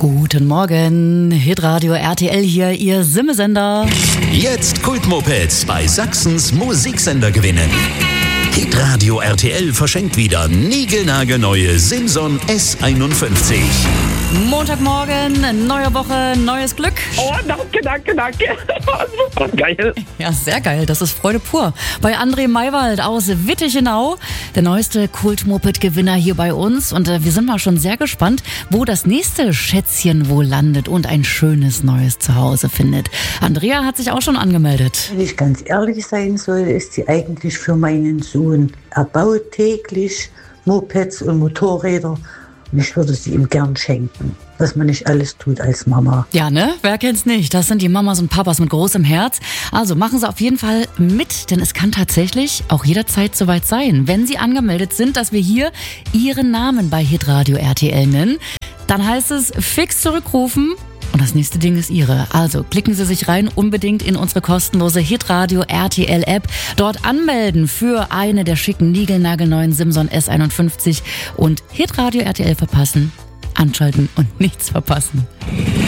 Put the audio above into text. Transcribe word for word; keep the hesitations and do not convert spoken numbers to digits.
Guten Morgen, Hitradio R T L hier, Ihr Simmesender. Jetzt Kultmopeds bei Sachsens Musiksender gewinnen. Hitradio R T L verschenkt wieder niegelnagelneue Simson S einundfünfzig. Montagmorgen, neue Woche, neues Glück. Oh, danke, danke, danke. Super geil. Ja, sehr geil, das ist Freude pur. Bei André Maywald aus Wittichenau, der neueste Kult-Moped-Gewinner hier bei uns. Und äh, wir sind mal schon sehr gespannt, wo das nächste Schätzchen wohl landet und ein schönes neues Zuhause findet. Andrea hat sich auch schon angemeldet. Wenn ich ganz ehrlich sein soll, ist sie eigentlich für meinen Sohn. Er baut täglich Mopeds und Motorräder. Und ich würde sie ihm gern schenken, was man nicht alles tut als Mama. Ja, ne? Wer kennt's nicht? Das sind die Mamas und Papas mit großem Herz. Also machen Sie auf jeden Fall mit, denn es kann tatsächlich auch jederzeit soweit sein. Wenn Sie angemeldet sind, dass wir hier Ihren Namen bei Hitradio R T L nennen, dann heißt es fix zurückrufen. Und das nächste Ding ist Ihre. Also klicken Sie sich rein unbedingt in unsere kostenlose Hitradio R T L App. Dort anmelden für eine der schicken niegelnagelneuen Simson S einundfünfzig und Hitradio R T L verpassen, anschalten und nichts verpassen.